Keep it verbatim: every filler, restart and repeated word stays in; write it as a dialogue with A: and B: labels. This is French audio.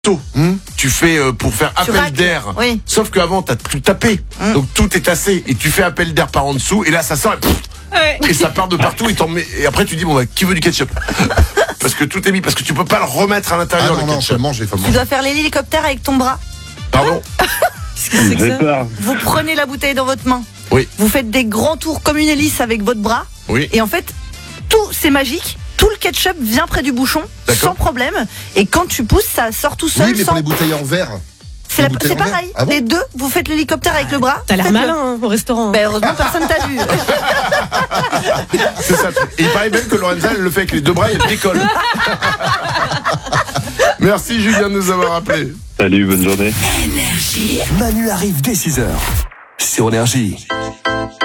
A: Tôt, hmm tu fais euh, pour faire
B: Tu
A: appel
B: raques,
A: d'air.
B: oui.
A: Sauf qu'avant t'as tout tapé,
B: Hmm.
A: donc tout est tassé et tu fais appel d'air par en dessous et là ça sort et, pff,
C: Ouais.
A: et ça part de partout et, t'en mets, et après tu dis bon bah qui veut du ketchup parce que tout est mis parce que tu peux pas le remettre à
D: Ah
A: l'intérieur
D: non,
A: le
D: non, faut
A: ketchup.
D: le manger, faut le
B: Tu
D: manger.
B: dois faire l'hélicoptère avec ton bras.
A: Pardon.
C: Qu'est-ce que c'est que
E: J'ai
C: ça
E: peur.
B: Vous prenez la bouteille dans votre main.
A: Oui.
B: Vous faites des grands tours comme une hélice avec votre bras.
A: Oui.
B: Et en fait, tout, c'est magique. Tout le ketchup vient près du bouchon,
A: D'accord.
B: sans problème. Et quand tu pousses, ça sort tout seul.
D: Oui, mais
B: sans...
D: pour les bouteilles en verre.
B: C'est la-
D: les bouteilles
B: c'est
D: en verre.
B: pareil.
D: Ah bon
B: Les deux, vous faites l'hélicoptère avec le bras.
C: T'as l'air
B: faites-le.
C: malin hein, au restaurant.
B: Ben, heureusement, personne t'a vu.
A: C'est ça. le truc. Et il paraît même que Lorenza elle le fait avec les deux bras et elle décolle. Merci Julien de nous avoir appelé.
E: Salut, bonne journée.
F: Manu arrive dès six heures sur Énergie.